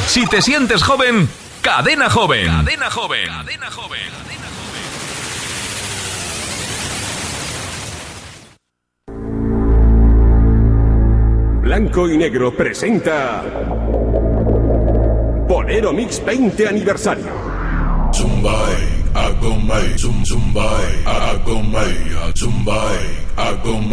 Si te sientes joven, Cadena Joven. Cadena Joven. Cadena Joven. Blanco y Negro presenta Bolero Mix 20 aniversario. Zumbai, agomai, zum zumbai, agomai, zumbai, agomai.